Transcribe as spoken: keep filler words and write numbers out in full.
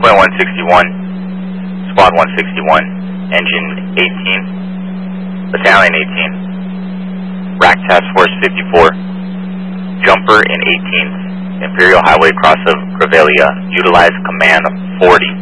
Point one sixty-one, Squad one sixty-one, Engine eighteen, Battalion eighteen, Rack Task Force fifty-four, Jumper in eighteenth, Imperial Highway cross of Gravalia, utilize Command forty.